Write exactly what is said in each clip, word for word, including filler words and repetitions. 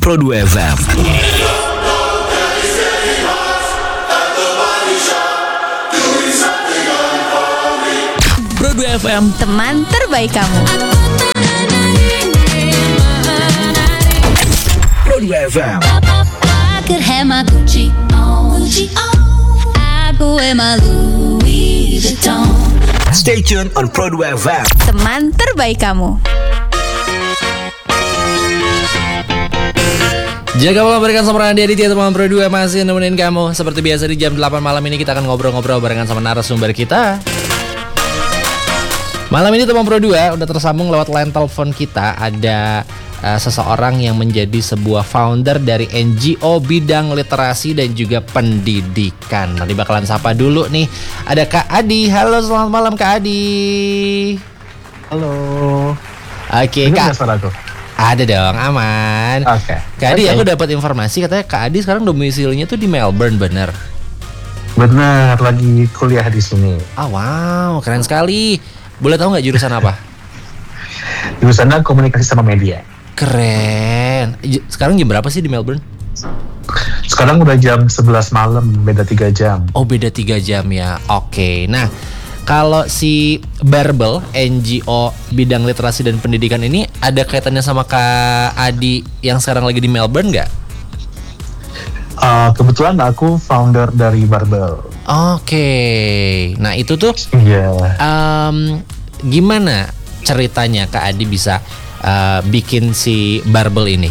Pro dua F M. Pro dua F M, teman terbaik kamu. Pro dua F M. Stay tune on Pro dua F M, teman terbaik kamu. Jaga malam berikan sama Randy Aditya, teman Pro dua masih nemenin kamu. Seperti biasa di jam delapan malam ini kita akan ngobrol-ngobrol barengan sama narasumber kita. Malam ini teman Pro dua udah tersambung lewat line telepon kita. Ada uh, seseorang yang menjadi sebuah founder dari N G O bidang literasi dan juga pendidikan. Nanti bakalan sapa dulu nih. Ada Kak Adi. Halo, selamat malam Kak Adi. Halo. Oke, Ini Kak. Ada dong, aman. Oke. Okay. Kak Adi, okay. aku dapat informasi katanya Kak Adi sekarang domisilinya tuh di Melbourne, bener? Bener, lagi kuliah di sini. Ah, wow, keren sekali. Boleh tahu nggak jurusan apa? Jurusannya komunikasi sama media. Keren. Sekarang jam berapa sih di Melbourne? Sekarang udah jam sebelas malam, beda tiga jam. Oh, beda tiga jam ya. Oke. Nah, kalau si Barbel, N G O bidang literasi dan pendidikan ini ada kaitannya sama Kak Adi yang sekarang lagi di Melbourne nggak? Uh, kebetulan aku founder dari Barbel. Oke. Nah, itu tuh Iya. Yeah. um, gimana ceritanya Kak Adi bisa uh, bikin si Barbel ini?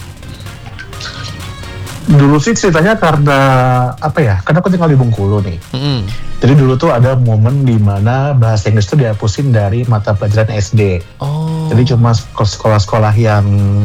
Dulu sih ceritanya karena apa ya? Karena aku tinggal di Bengkulu nih. Mm-hmm. Jadi dulu tuh ada momen di mana bahasa Inggris tuh dihapusin dari mata pelajaran S D. Oh. Jadi cuma sekolah-sekolah yang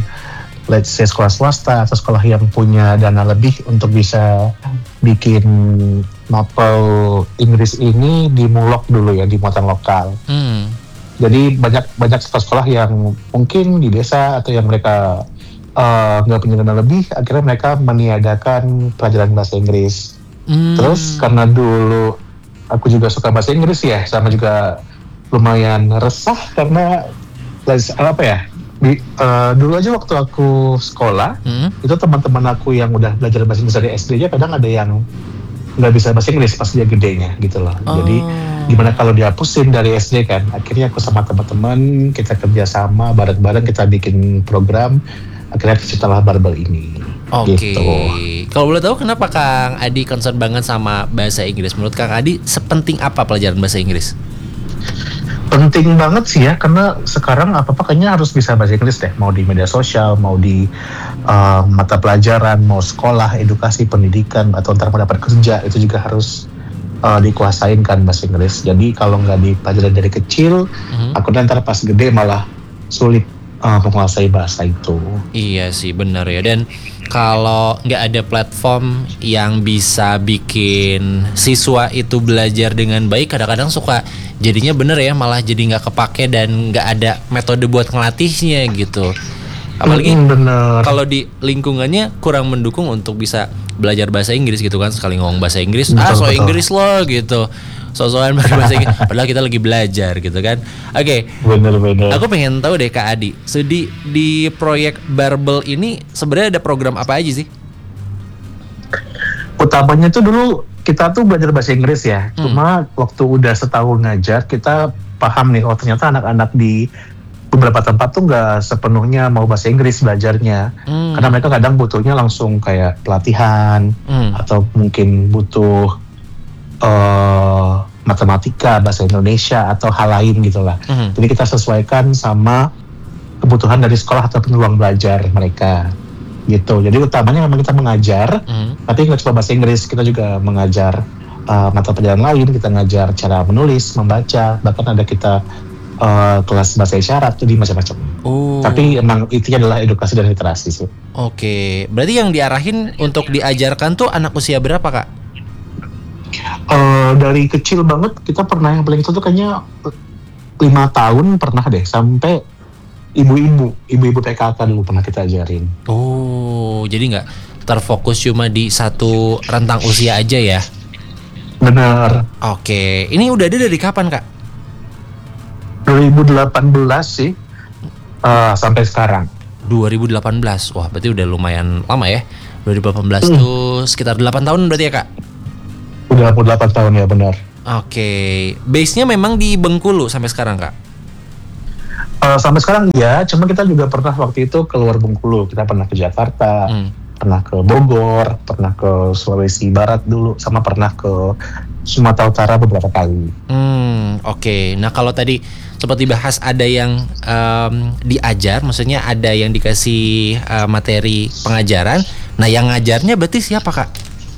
let's say sekolah swasta atau sekolah yang punya dana lebih untuk bisa bikin mapel Inggris ini dimulok dulu ya di muatan lokal. Mm. Jadi banyak banyak sekolah-sekolah yang mungkin di desa atau yang mereka nggak uh, punya dana lebih, akhirnya mereka meniadakan pelajaran bahasa Inggris. Mm. Terus karena dulu aku juga suka bahasa Inggris ya, sama juga lumayan resah karena apa ya? Di, uh, dulu aja waktu aku sekolah, mm. itu teman-teman aku yang udah belajar bahasa Inggris dari S D aja kadang ada yang nggak bisa bahasa Inggris pas dia gedenya gitu loh. Oh. Jadi gimana kalau dihapusin dari S D kan? Akhirnya aku sama teman-teman kita kerjasama bareng-bareng, kita bikin program. Akhirnya setelah Barbel ini. Oke. Okay. Gitu. Kalau boleh tahu kenapa Kang Adi concern banget sama bahasa Inggris? Menurut Kang Adi sepenting apa pelajaran bahasa Inggris? Penting banget sih ya, karena sekarang apa-apa kayaknya harus bisa bahasa Inggris deh. Mau di media sosial, mau di uh, mata pelajaran, mau sekolah, edukasi, pendidikan, atau ntar mau dapat kerja, itu juga harus uh, dikuasain kan bahasa Inggris. Jadi kalau nggak dipelajarin dari kecil, mm-hmm. aku ntar pas gede malah sulit Uh, menguasai bahasa itu. Iya sih, benar ya. Dan kalau nggak ada platform yang bisa bikin siswa itu belajar dengan baik, kadang-kadang suka jadinya bener ya, malah jadi nggak kepake dan nggak ada metode buat ngelatihnya gitu. Apalagi mm, kalau di lingkungannya kurang mendukung untuk bisa belajar bahasa Inggris gitu kan. Sekali ngomong bahasa Inggris, betul, ah so betul. Inggris loh gitu. So-soan pakai bahasa Inggris, padahal kita lagi belajar gitu kan. Oke, okay. Bener-bener. Aku pengen tahu deh Kak Adi, so di, di proyek Barbel ini sebenarnya ada program apa aja sih? Utamanya tuh dulu kita tuh belajar bahasa Inggris ya. Hmm. Cuma waktu udah setahun ngajar, kita paham nih, oh ternyata anak-anak di beberapa tempat tuh nggak sepenuhnya mau bahasa Inggris belajarnya. Hmm. Karena mereka kadang butuhnya langsung kayak pelatihan, hmm. atau mungkin butuh Uh, matematika, bahasa Indonesia atau hal lain gitulah. Mm-hmm. Jadi kita sesuaikan sama kebutuhan dari sekolah atau ruang belajar mereka gitu. Jadi utamanya memang kita mengajar, mm-hmm. tapi nggak cuma bahasa Inggris, kita juga mengajar uh, mata pelajaran lain. Kita ngajar cara menulis, membaca, bahkan ada kita uh, kelas bahasa isyarat, jadi macam-macam. Oh. Tapi emang intinya adalah edukasi dan literasi sih. Oke, berarti yang diarahin untuk diajarkan tuh anak usia berapa Kak? Uh, dari kecil banget kita pernah yang paling kecil tuh kayaknya lima tahun pernah deh, sampai ibu-ibu ibu-ibu P K K dulu pernah kita ajarin. Oh, jadi nggak terfokus cuma di satu rentang usia aja ya? Benar. Oke, ini udah ada dari kapan Kak? dua ribu delapan belas sih, uh, sampai sekarang. dua ribu delapan belas. Wah, berarti udah lumayan lama ya. dua ribu delapan belas hmm. tuh sekitar delapan tahun berarti ya, Kak? Udah delapan tahun ya, benar. Oke. Base-nya memang di Bengkulu sampai sekarang, Kak? Uh, sampai sekarang ya, cuma kita juga pernah waktu itu keluar Bengkulu. Kita pernah ke Jakarta, hmm. pernah ke Bogor, pernah ke Sulawesi Barat dulu, sama pernah ke Sumatera Utara beberapa kali. Hmm, oke. Okay. Nah, kalau tadi sempat dibahas ada yang um, diajar, maksudnya ada yang dikasih uh, materi pengajaran. Nah, yang ngajarnya berarti siapa, Kak?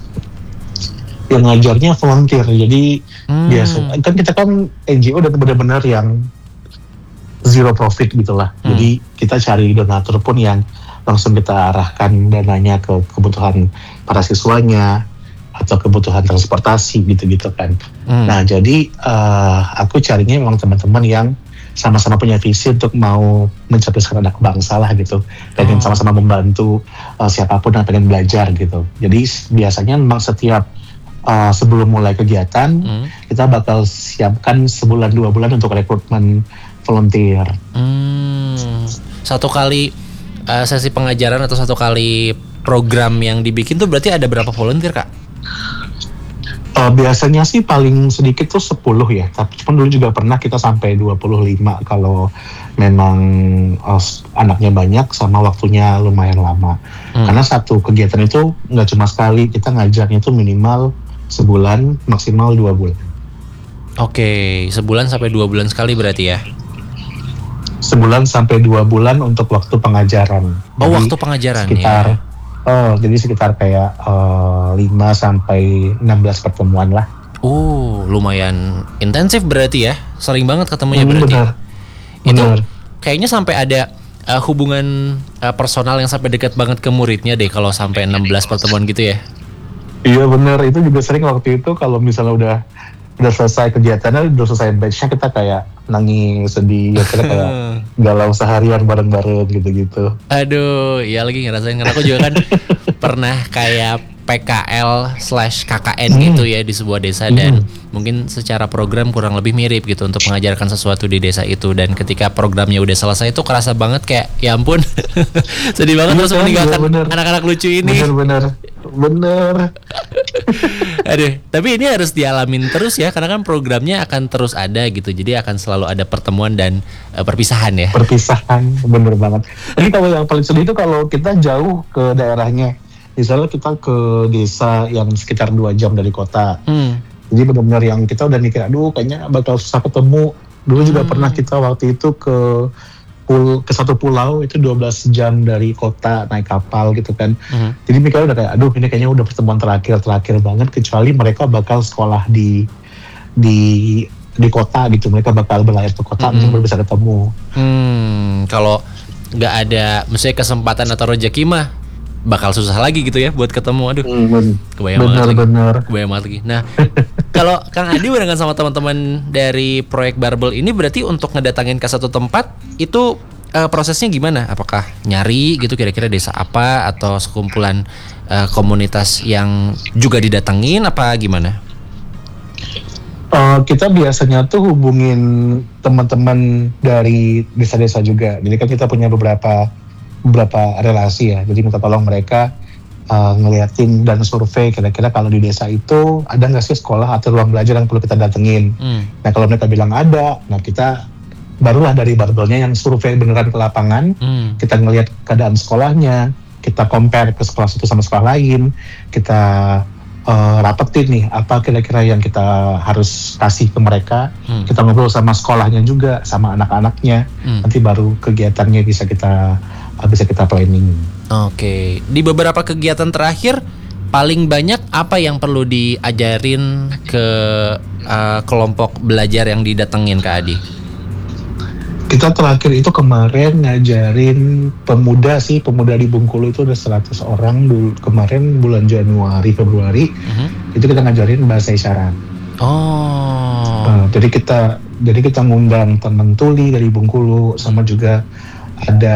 Yang ngajarnya volunteer. Jadi hmm. biasa kan kita kan N G O dan benar-benar yang zero profit gitulah. Hmm. Jadi kita cari donatur pun yang langsung kita arahkan dananya ke kebutuhan para siswanya atau kebutuhan transportasi gitu-gitu kan. Hmm. Nah jadi uh, aku carinya memang teman-teman yang sama-sama punya visi untuk mau mencerdaskan anak bangsa lah gitu. Pengen oh. sama-sama membantu uh, siapapun yang pengen belajar gitu. Jadi biasanya memang setiap uh, sebelum mulai kegiatan hmm. kita bakal siapkan sebulan dua bulan untuk rekrutmen volunteer. Hmm. Satu kali uh, sesi pengajaran atau satu kali program yang dibikin tuh berarti ada berapa volunteer, Kak? Uh, biasanya sih paling sedikit tuh sepuluh ya. Tapi cuma dulu juga pernah kita sampai dua puluh lima kalau memang uh, anaknya banyak sama waktunya lumayan lama. Hmm. Karena satu kegiatan itu nggak cuma sekali, kita ngajarnya itu minimal sebulan, maksimal dua bulan. Oke, sebulan sampai dua bulan sekali berarti ya? Sebulan sampai dua bulan untuk waktu pengajaran. Oh, jadi waktu pengajaran sekitar, ya? Oh, jadi sekitar kayak uh, lima sampai enam belas pertemuan lah. Oh, lumayan intensif berarti ya? Sering banget ketemunya hmm, berarti? Benar. Itu benar. Kayaknya sampai ada uh, hubungan uh, personal yang sampai dekat banget ke muridnya deh kalau sampai enam belas pertemuan gitu ya? Iya benar, itu juga sering waktu itu kalau misalnya udah udah selesai kegiatannya, udah selesai batch-nya kita kayak nangis, sedih, ya kita kayak galau seharian bareng-bareng gitu-gitu. Aduh, iya lagi ngerasain, karena aku juga kan pernah kayak P K L slash K K N hmm. gitu ya di sebuah desa hmm. dan mungkin secara program kurang lebih mirip gitu untuk mengajarkan sesuatu di desa itu, dan ketika programnya udah selesai itu kerasa banget kayak ya ampun sedih banget terus meninggalkan ya, anak-anak lucu ini. Bener-bener bener. Aduh, tapi ini harus dialamin terus ya, karena kan programnya akan terus ada gitu, jadi akan selalu ada pertemuan dan uh, perpisahan ya. Perpisahan, bener banget. Ini kalau yang paling sedih itu kalau kita jauh ke daerahnya. Misalnya kita ke desa yang sekitar dua jam dari kota. Hmm. Jadi benar-benar yang kita udah mikir, aduh kayaknya bakal susah ketemu. Dulu juga hmm. pernah kita waktu itu ke pul ke satu pulau itu dua belas jam dari kota naik kapal gitu kan. Hmm. Jadi mikirnya udah kayak, aduh ini kayaknya udah pertemuan terakhir-terakhir banget, kecuali mereka bakal sekolah di di di kota gitu. Mereka bakal berlayar ke kota, hmm. baru bisa ketemu. Hmm, kalau nggak ada misalnya kesempatan atau rezeki mah bakal susah lagi gitu ya buat ketemu. Aduh, hmm, kebayang bener, banget bener. lagi. Kebayang banget lagi. Nah, kalau Kang Adi barengan sama teman-teman dari proyek Barbel ini berarti untuk ngedatangin ke satu tempat itu uh, prosesnya gimana? Apakah nyari gitu kira-kira desa apa atau sekumpulan uh, komunitas yang juga didatengin apa gimana? Uh, kita biasanya tuh hubungin teman-teman dari desa-desa juga. Jadi kan kita punya beberapa beberapa relasi ya, jadi minta tolong mereka uh, ngeliatin dan survei kira-kira kalau di desa itu ada nggak sih sekolah atau ruang belajar yang perlu kita datengin. Hmm. Nah kalau mereka bilang ada, nah kita barulah dari Barbelnya yang survei beneran ke lapangan, hmm. kita ngeliat keadaan sekolahnya, kita compare ke sekolah satu sama sekolah lain, kita uh, rapetin nih apa kira-kira yang kita harus kasih ke mereka, hmm. kita ngobrol sama sekolahnya juga, sama anak-anaknya, hmm. nanti baru kegiatannya bisa kita bisa kita planning. Oke, di beberapa kegiatan terakhir paling banyak apa yang perlu diajarin ke uh, kelompok belajar yang didatengin Kak Adi? Kita terakhir itu kemarin ngajarin pemuda sih, pemuda di Bengkulu itu ada seratus orang dulu kemarin bulan Januari Februari. Uh-huh. Itu kita ngajarin bahasa isyarat. Oh. Nah, jadi kita jadi kita ngundang teman tuli dari Bengkulu, sama juga ada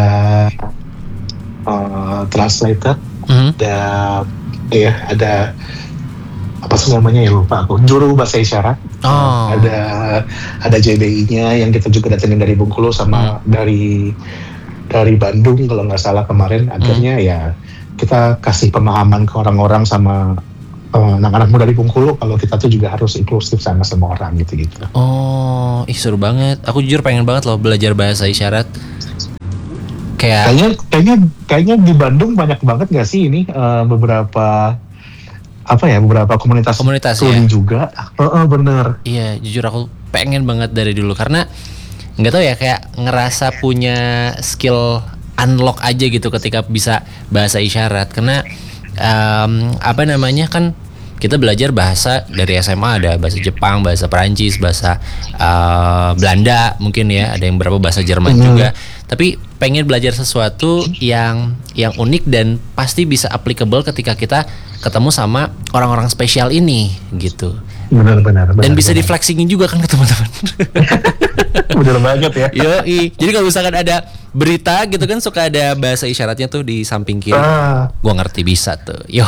uh, translator, mm-hmm. ada ya ada apa sih namanya ya lupa aku, juru bahasa isyarat. Oh. Ada ada J B I-nya yang kita juga datengin dari Bengkulu sama mm. dari dari Bandung kalau nggak salah kemarin. Akhirnya ya kita kasih pemahaman ke orang-orang sama eh, anak-anak muda di Bengkulu kalau kita tuh juga harus inklusif sama semua orang gitu-gitu. Oh, ih seru banget. Aku jujur pengen banget loh belajar bahasa isyarat. Kayak Kayaknya kayaknya kayaknya di Bandung banyak banget nggak sih ini eh, beberapa apa ya beberapa komunitas Komunitas, tuli ya? juga. Heeh, bener. iya, jujur aku pengen banget dari dulu karena nggak tahu ya kayak ngerasa punya skill unlock aja gitu ketika bisa bahasa isyarat karena em, apa namanya kan kita belajar bahasa dari S M A ada bahasa Jepang, bahasa Perancis, bahasa eh, Belanda mungkin ya ada yang berapa bahasa Jerman Mhm. juga tapi pengen belajar sesuatu yang yang unik dan pasti bisa applicable ketika kita ketemu sama orang-orang spesial ini gitu Benar-benar. dan bisa di flexingin juga kan ke teman-teman. Bener banget ya. Yoi. Jadi kalau misalkan ada berita gitu kan suka ada bahasa isyaratnya tuh di samping kiri. Ah, Gua ngerti bisa tuh. Yo.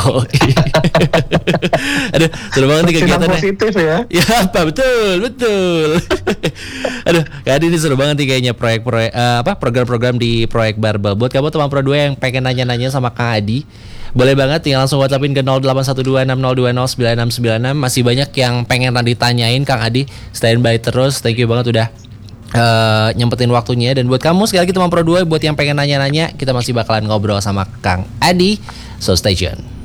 Aduh, seru banget nih sinar kegiatannya. positif ya. Ya apa betul betul. Aduh, Kak Adi ini seru banget nih kayaknya proyek-proyek eh, apa program-program di proyek Barbel. Buat kamu teman Pro dua yang pengen nanya-nanya sama Kang Adi, boleh banget tinggal langsung WhatsAppin ke nol delapan satu dua enam nol dua nol sembilan enam sembilan enam. Masih banyak yang pengen ditanyain Kang Adi. Standby terus. Thank you banget udah eh, nyempetin waktunya. Dan buat kamu sekali lagi teman Pro dua buat yang pengen nanya-nanya, kita masih bakalan ngobrol sama Kang Adi. So stay tune.